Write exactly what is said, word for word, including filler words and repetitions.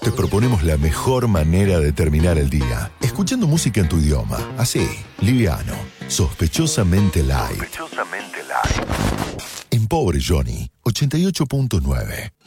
te proponemos la mejor manera de terminar el día, escuchando música en tu idioma, así, liviano, sospechosamente light. Sospechosamente light. En Pobre Johnny, ochenta y ocho punto nueve.